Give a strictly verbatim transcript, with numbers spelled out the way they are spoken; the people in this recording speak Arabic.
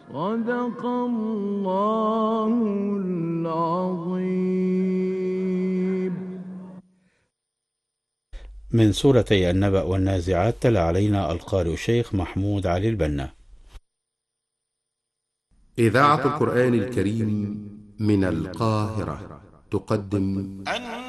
صدق الله العظيم. من سورتي النبأ والنازعات، تلا علينا القارئ الشيخ محمود علي البنا. إذاعة القرآن الكريم من القاهرة تقدم